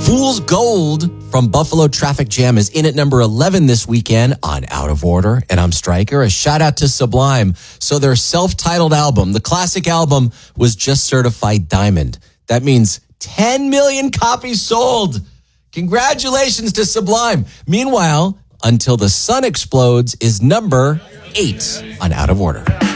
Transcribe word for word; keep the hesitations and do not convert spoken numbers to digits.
Fool's Gold from Buffalo Traffic Jam is in at number eleven this weekend on Out of Order. And I'm Stryker. A shout out to Sublime. So their self-titled album, the classic album, was just certified diamond. That means ten million copies sold. Congratulations to Sublime. Meanwhile, Until the Sun Explodes is number eight on Out of Order.